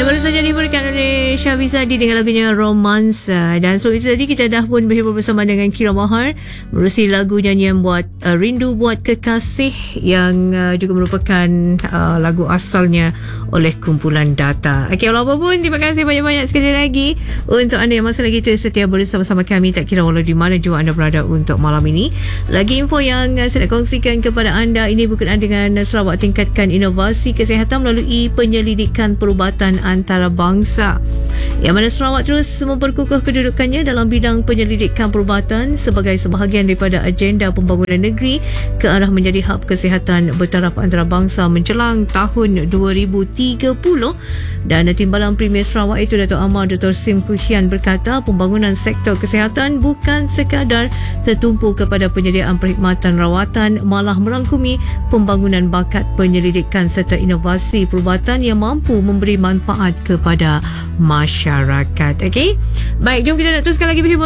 baru saja diberikan oleh Syafiq Sadi dengan lagunya Romansa. Dan so itu tadi kita dah pun berhibur bersama dengan Kira Mahar menerusi lagu nyanyian buat Rindu Buat Kekasih yang juga merupakan lagu asalnya oleh kumpulan Data. Okey, walaupun pun terima kasih banyak-banyak sekali lagi untuk anda yang masih lagi terus setia bersama-sama kami, tak kira walau di mana juga anda berada untuk malam ini. Lagi info yang saya nak kongsikan kepada anda ini berkenaan dengan Sarawak tingkatkan inovasi kesihatan melalui penyelidikan perubatan antarabangsa, yang mana Sarawak terus memperkukuh kedudukannya dalam bidang penyelidikan perubatan sebagai sebahagian daripada agenda pembangunan negeri ke arah menjadi hub kesihatan bertaraf antarabangsa menjelang tahun 2030. Dan Timbalan Premier Sarawak itu Dato' Amar Dr. Sim Kushian berkata pembangunan sektor kesihatan bukan sekadar tertumpu kepada penyediaan perkhidmatan rawatan, malah merangkumi pembangunan bakat penyelidikan serta inovasi perubatan yang mampu memberi manfaat kepada masyarakat. Okey, baik, jom kita nak teruskan lagi berhibur